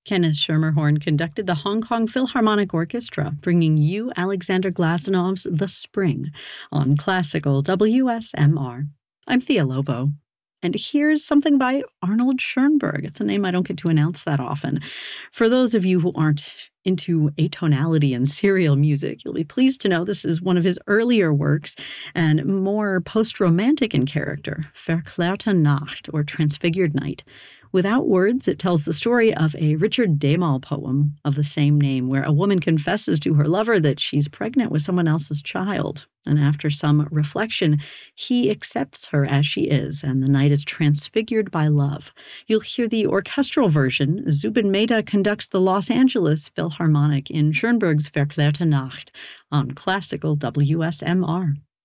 Kenneth Schermerhorn conducted the Hong Kong Philharmonic Orchestra, bringing you Alexander Glasenov's The Spring on classical WSMR. I'm Thea Lobo. And here's something by Arnold Schoenberg. It's a name I don't get to announce that often. For those of you who aren't into atonality and serial music, you'll be pleased to know this is one of his earlier works and more post-romantic in character, Verklärte Nacht, or Transfigured Night. Without words, it tells the story of a Richard Demal poem of the same name, where a woman confesses to her lover that she's pregnant with someone else's child. And after some reflection, he accepts her as she is, and the night is transfigured by love. You'll hear the orchestral version. Zubin Mehta conducts the Los Angeles Philharmonic in Schoenberg's Verklärte Nacht on classical WSMR.